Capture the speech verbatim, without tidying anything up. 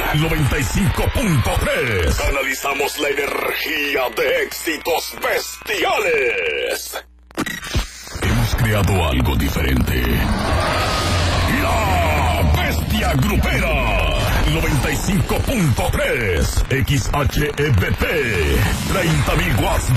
noventa y cinco punto tres. Analizamos la energía de éxitos bestiales. Hemos creado algo diferente. La Bestia Grupera. noventa y cinco punto tres. X H E B P. treinta mil watts